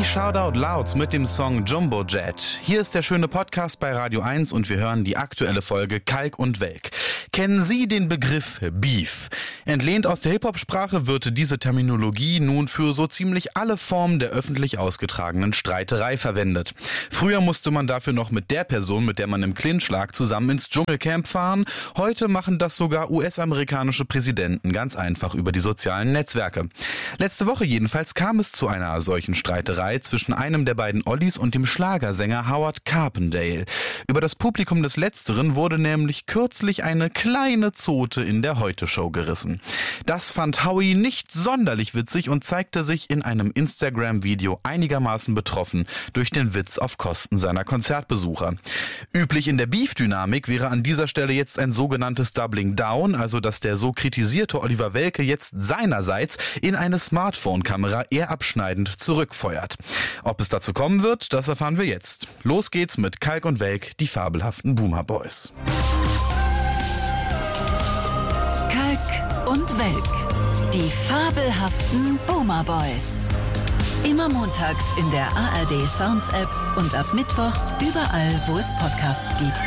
Shoutout Louds mit dem Song Jumbo Jet. Hier ist der schöne Podcast bei Radio 1 und wir hören die aktuelle Folge Kalk und Welk. Kennen Sie den Begriff Beef? Entlehnt aus der Hip-Hop-Sprache wird diese Terminologie nun für so ziemlich alle Formen der öffentlich ausgetragenen Streiterei verwendet. Früher musste man dafür noch mit der Person, mit der man im Clinch lag, zusammen ins Dschungelcamp fahren. Heute machen das sogar US-amerikanische Präsidenten ganz einfach über die sozialen Netzwerke. Letzte Woche jedenfalls kam es zu einer solchen Streiterei zwischen einem der beiden Ollis und dem Schlagersänger Howard Carpendale. Über das Publikum des Letzteren wurde nämlich kürzlich eine kleine Zote in der Heute-Show gerissen. Das fand Howie nicht sonderlich witzig und zeigte sich in einem Instagram-Video einigermaßen betroffen durch den Witz auf Kosten seiner Konzertbesucher. Üblich in der Beef-Dynamik wäre an dieser Stelle jetzt ein sogenanntes Doubling Down, also dass der so kritisierte Oliver Welke jetzt seinerseits in eine Smartphone-Kamera eher abschneidend zurückfeuert. Ob es dazu kommen wird, das erfahren wir jetzt. Los geht's mit Kalk und Welk, die fabelhaften Boomer Boys. Kalk und Welk, die fabelhaften Boomer Boys. Immer montags in der ARD Sounds App und ab Mittwoch überall, wo es Podcasts gibt.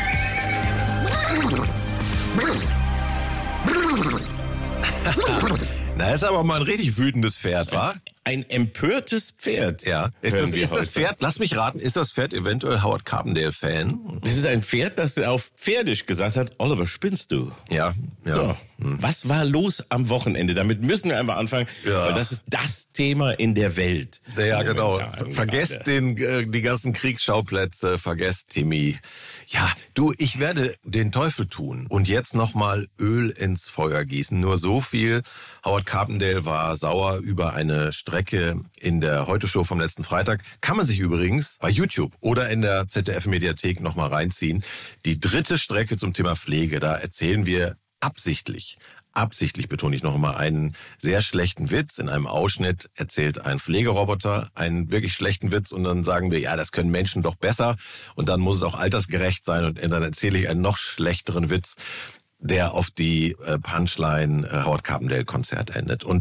Na, ist aber mal ein richtig wütendes Pferd, wa? Ein empörtes Pferd. Ja. Ist das Pferd, lass mich raten, ist das Pferd eventuell Howard Carpendale-Fan? Das ist ein Pferd, das auf Pferdisch gesagt hat, Oliver, spinnst du? Ja. So, was war los am Wochenende? Damit müssen wir einmal anfangen, weil das ist das Thema in der Welt. Ja, genau. Vergesst die ganzen Kriegsschauplätze, vergesst Timmy. Ja, du, ich werde den Teufel tun und jetzt nochmal Öl ins Feuer gießen. Nur so viel. Howard Carpendale war sauer über eine Strecke in der Heute-Show vom letzten Freitag. Kann man sich übrigens bei YouTube oder in der ZDF-Mediathek nochmal reinziehen. Die dritte Strecke zum Thema Pflege, da erzählen wir absichtlich betone ich noch einmal, einen sehr schlechten Witz. In einem Ausschnitt erzählt ein Pflegeroboter einen wirklich schlechten Witz und dann sagen wir, ja, das können Menschen doch besser und dann muss es auch altersgerecht sein und dann erzähle ich einen noch schlechteren Witz, der auf die Punchline Howard Carpendale Konzert endet. Und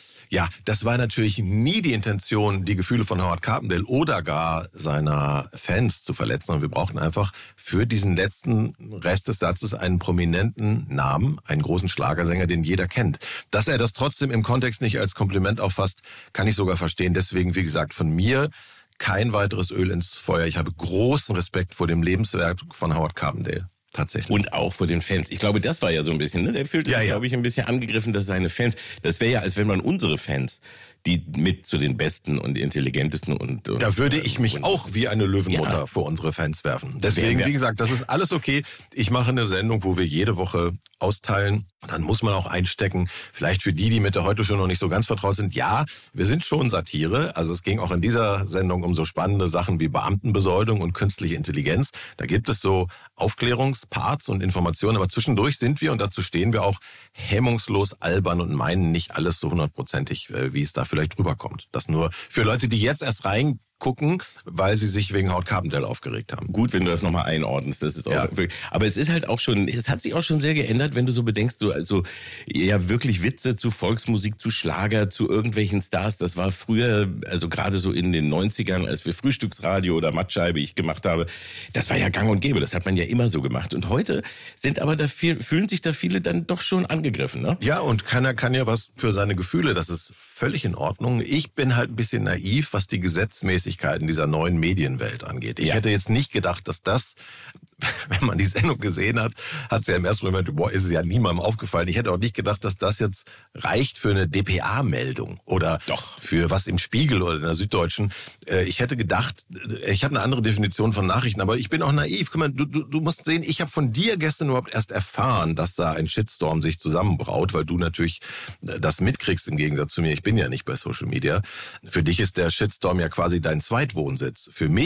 das war natürlich nie die Intention, die Gefühle von Howard Carpendale oder gar seiner Fans zu verletzen. Und wir brauchten einfach für diesen letzten Rest des Satzes einen prominenten Namen, einen großen Schlagersänger, den jeder kennt. Dass er das trotzdem im Kontext nicht als Kompliment auffasst, kann ich sogar verstehen. Deswegen, wie gesagt, von mir kein weiteres Öl ins Feuer. Ich habe großen Respekt vor dem Lebenswerk von Howard Carpendale. Tatsächlich. Und auch vor den Fans. Ich glaube, das war ja so ein bisschen, ne? Der fühlte sich, glaube ich, ein bisschen angegriffen, dass seine Fans, das wäre ja, als wenn man unsere Fans, die mit zu den besten und intelligentesten und da würde ich mich auch wie eine Löwenmutter vor unsere Fans werfen. Deswegen, wie gesagt, das ist alles okay. Ich mache eine Sendung, wo wir jede Woche austeilen. Dann muss man auch einstecken, vielleicht für die mit der Heute-Show noch nicht so ganz vertraut sind. Ja, wir sind schon Satire. Also es ging auch in dieser Sendung um so spannende Sachen wie Beamtenbesoldung und künstliche Intelligenz. Da gibt es so Aufklärungsparts und Informationen. Aber zwischendurch sind wir, und dazu stehen wir auch, hemmungslos albern und meinen nicht alles so 100%, wie es da vielleicht rüberkommt. Das nur für Leute, die jetzt erst reingucken, weil sie sich wegen Howard Carpendale aufgeregt haben. Gut, wenn du das nochmal einordnest. Das ist auch wirklich, aber es ist halt auch schon, es hat sich auch schon sehr geändert, wenn du so bedenkst, also wirklich Witze zu Volksmusik, zu Schlager, zu irgendwelchen Stars. Das war früher, also gerade so in den 90ern, als wir Frühstücksradio oder Mattscheibe ich gemacht habe, das war ja gang und gäbe. Das hat man ja immer so gemacht. Und heute sind aber fühlen sich da viele dann doch schon angegriffen, ne? Ja, und keiner kann ja was für seine Gefühle. Das ist völlig in Ordnung. Ich bin halt ein bisschen naiv, was die Gesetzmäßigkeiten dieser neuen Medienwelt angeht. Ich hätte jetzt nicht gedacht, dass das, wenn man die Sendung gesehen hat, hat es ja im ersten Moment, ist es ja niemandem aufgefallen. Ich hätte auch nicht gedacht, dass das jetzt reicht für eine dpa-Meldung oder für was im Spiegel oder in der Süddeutschen. Ich hätte gedacht, ich habe eine andere Definition von Nachrichten, aber ich bin auch naiv. Guck mal, du musst sehen, ich habe von dir gestern überhaupt erst erfahren, dass da ein Shitstorm sich zusammenbraut, weil du natürlich das mitkriegst im Gegensatz zu mir. Ich bin ja nicht bei Social Media. Für dich ist der Shitstorm ja quasi dein Zweitwohnsitz. Für mich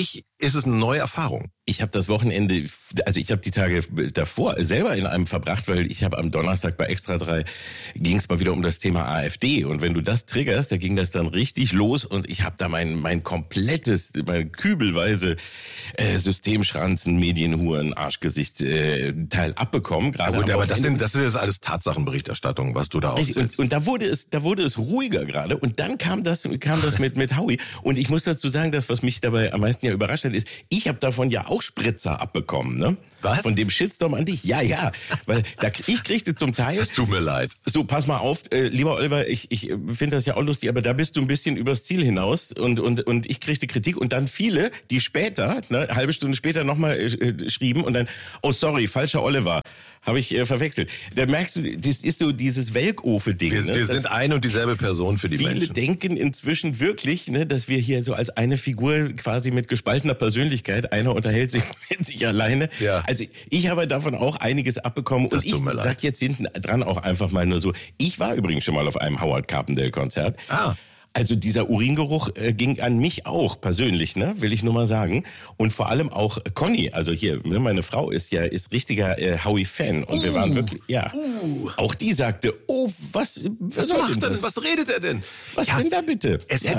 ist es eine neue Erfahrung. Ich habe das Wochenende, also ich habe die Tage davor selber in einem verbracht, weil ich habe am Donnerstag bei Extra 3 ging es mal wieder um das Thema AfD. Und wenn du das triggerst, da ging das dann richtig los und ich habe da mein komplettes, mein kübelweise Systemschranzen, Medienhuren, Arschgesicht Teil abbekommen. Gerade gut, aber das ist jetzt alles Tatsachenberichterstattung, was du da aufsetzt. Und da wurde es ruhiger gerade und dann kam das mit Howie. Und ich muss dazu sagen, das, was mich dabei am meisten ja überrascht hat, ist, ich habe davon ja auch Spritzer abbekommen, ne? Was? Von dem Shitstorm an dich. Ja, weil ich kriegte zum Teil... Es tut mir leid. So, pass mal auf, lieber Oliver, ich finde das ja auch lustig, aber da bist du ein bisschen übers Ziel hinaus und ich kriegte Kritik und dann viele, die später, eine halbe Stunde später nochmal schrieben und dann, oh sorry, falscher Oliver, habe ich verwechselt. Da merkst du, das ist so dieses Welkofe-Ding. Wir sind ein und dieselbe Person für die Menschen. Viele denken inzwischen wirklich, ne, dass wir hier so als eine Figur quasi mit gespaltener Persönlichkeit, einer unterhält sich mit sich alleine. Ja. Also ich habe davon auch einiges abbekommen Das und ich tut mir leid. sag jetzt hinten dran auch einfach mal nur so, ich war übrigens schon mal auf einem Howard Carpendale-Konzert. Also dieser Uringeruch ging an mich auch persönlich, ne, will ich nur mal sagen. Und vor allem auch Conny, also hier, ne, meine Frau ist richtiger Howie-Fan. Und wir waren wirklich, auch die sagte, oh, was macht er denn? Was redet er denn? Was denn da bitte?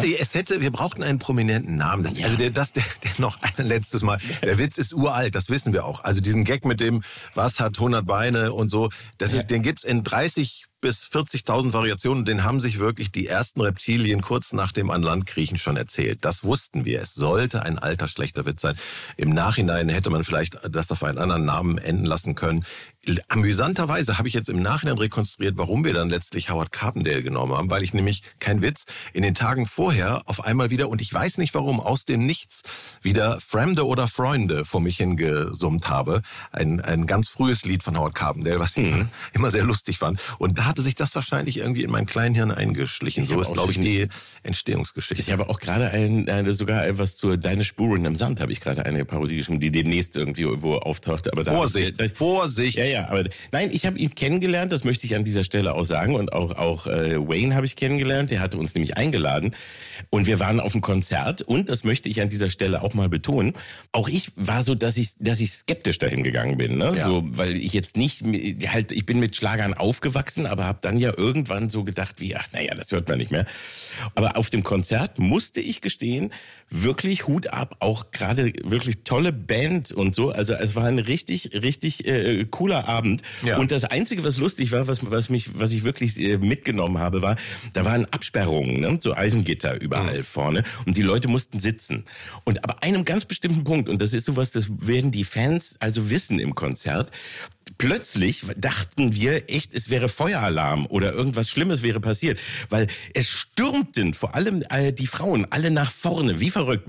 Wir brauchten einen prominenten Namen. Der noch ein letztes Mal. Der Witz ist uralt, das wissen wir auch. Also diesen Gag mit dem, was hat 100 Beine und so, den gibt's in 30 bis 40.000 Variationen. Den haben sich wirklich die ersten Reptilien kurz nach dem An Land kriechen schon erzählt. Das wussten wir. Es sollte ein alter, schlechter Witz sein. Im Nachhinein hätte man vielleicht das auf einen anderen Namen enden lassen können. Amüsanterweise habe ich jetzt im Nachhinein rekonstruiert, warum wir dann letztlich Howard Carpendale genommen haben, weil ich nämlich, kein Witz, in den Tagen vorher auf einmal wieder, und ich weiß nicht warum, aus dem Nichts wieder Fremde oder Freunde vor mich hingesummt habe. Ein ganz frühes Lied von Howard Carpendale, was ich immer sehr lustig fand. Und da hatte sich das wahrscheinlich irgendwie in mein Kleinhirn eingeschlichen. So ist, glaube ich, die Entstehungsgeschichte. Ich habe auch gerade sogar etwas zu Deine Spuren im Sand, habe ich gerade eine Parodie geschrieben, die demnächst irgendwie wo auftauchte. Aber Vorsicht! Ja, aber nein, ich habe ihn kennengelernt, das möchte ich an dieser Stelle auch sagen. Und auch Wayne habe ich kennengelernt, der hatte uns nämlich eingeladen. Und wir waren auf einem Konzert und, das möchte ich an dieser Stelle auch mal betonen, auch ich war so, dass ich skeptisch dahin gegangen bin. Ne? Ja. So, weil ich jetzt nicht, ich bin mit Schlagern aufgewachsen, aber habe dann ja irgendwann so gedacht, das hört man nicht mehr. Aber auf dem Konzert musste ich gestehen, wirklich Hut ab, auch gerade wirklich tolle Band und so. Also es war ein richtig cooler Abend. Ja. Und das Einzige, was lustig war, was ich wirklich mitgenommen habe, war, da waren Absperrungen, ne? So Eisengitter überall vorne. Und die Leute mussten sitzen. Und aber einem ganz bestimmten Punkt, und das ist sowas, das werden die Fans also wissen im Konzert, plötzlich dachten wir echt, es wäre Feueralarm oder irgendwas Schlimmes wäre passiert, weil es stürmten vor allem die Frauen alle nach vorne, wie verrückt.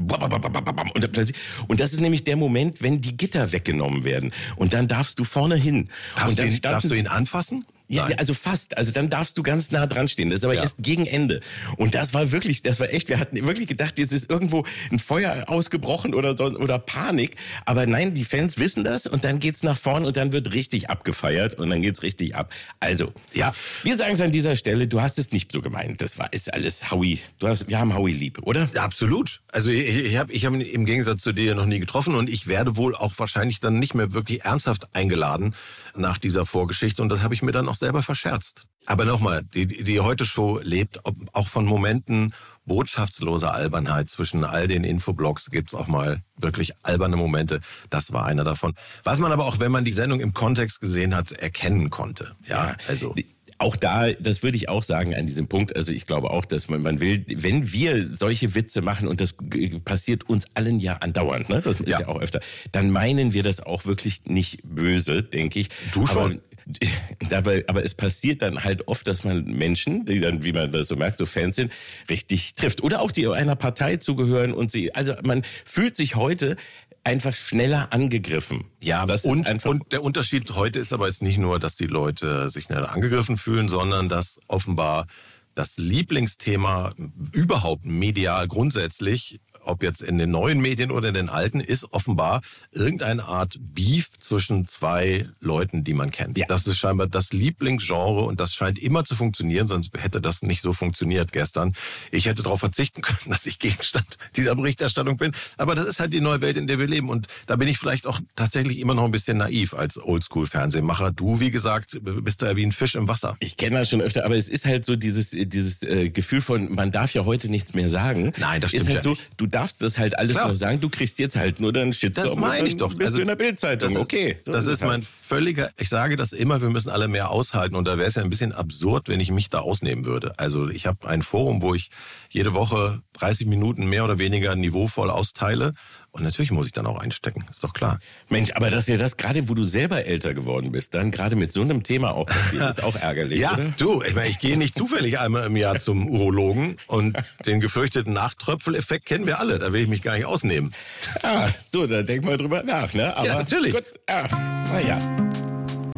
Und das ist nämlich der Moment, wenn die Gitter weggenommen werden. Und dann darfst du vorne hin. Darfst du ihn anfassen? Ja, also fast. Also dann darfst du ganz nah dran stehen. Das ist aber erst gegen Ende. Und das war echt, wir hatten wirklich gedacht, jetzt ist irgendwo ein Feuer ausgebrochen oder Panik. Aber nein, die Fans wissen das und dann geht's nach vorn und dann wird richtig abgefeiert und dann geht's richtig ab. Also, wir sagen es an dieser Stelle, du hast es nicht so gemeint. Ist alles Howie. Wir haben Howie lieb, oder? Ja, absolut. Also ich hab ihn im Gegensatz zu dir noch nie getroffen und ich werde wohl auch wahrscheinlich dann nicht mehr wirklich ernsthaft eingeladen nach dieser Vorgeschichte und das habe ich mir dann auch selber verscherzt. Aber nochmal, die Heute-Show lebt auch von Momenten botschaftsloser Albernheit. Zwischen all den Infoblogs gibt's auch mal wirklich alberne Momente. Das war einer davon. Was man aber auch, wenn man die Sendung im Kontext gesehen hat, erkennen konnte. Ja, also... Auch da, das würde ich auch sagen an diesem Punkt, also ich glaube auch, dass man will, wenn wir solche Witze machen und das passiert uns allen ja andauernd, ne? Das ist ja auch öfter, dann meinen wir das auch wirklich nicht böse, denke ich. Du schon. Aber es passiert dann halt oft, dass man Menschen, die dann, wie man das so merkt, so Fans sind, richtig trifft. Oder auch die einer Partei zugehören also man fühlt sich heute einfach schneller angegriffen. Ja, und der Unterschied heute ist aber jetzt nicht nur, dass die Leute sich schneller angegriffen fühlen, sondern dass offenbar das Lieblingsthema überhaupt medial grundsätzlich ob jetzt in den neuen Medien oder in den alten, ist offenbar irgendeine Art Beef zwischen zwei Leuten, die man kennt. Ja. Das ist scheinbar das Lieblingsgenre und das scheint immer zu funktionieren, sonst hätte das nicht so funktioniert gestern. Ich hätte darauf verzichten können, dass ich Gegenstand dieser Berichterstattung bin. Aber das ist halt die neue Welt, in der wir leben. Und da bin ich vielleicht auch tatsächlich immer noch ein bisschen naiv als Oldschool-Fernsehmacher. Du, wie gesagt, bist da wie ein Fisch im Wasser. Ich kenne das schon öfter, aber es ist halt so dieses Gefühl von, man darf ja heute nichts mehr sagen. Nein, das stimmt ist halt ja so, nicht. Du darfst das halt alles nur sagen, du kriegst jetzt halt nur deinen Shitstorm. Das meine ich doch. Bist du in der Bildzeitung, okay. So das ist mein völliger, ich sage das immer, wir müssen alle mehr aushalten und da wäre es ja ein bisschen absurd, wenn ich mich da ausnehmen würde. Also ich habe ein Forum, wo ich jede Woche 30 Minuten mehr oder weniger niveauvoll austeile. Und natürlich muss ich dann auch einstecken, ist doch klar. Mensch, aber dass dir das gerade, wo du selber älter geworden bist, dann gerade mit so einem Thema auch passiert, ist auch ärgerlich, ja, oder? Du, ich gehe nicht zufällig einmal im Jahr zum Urologen und den gefürchteten Nachtröpfeleffekt kennen wir alle, da will ich mich gar nicht ausnehmen. Ah, so, da denk mal drüber nach, ne? Aber ja, natürlich. Gut, naja.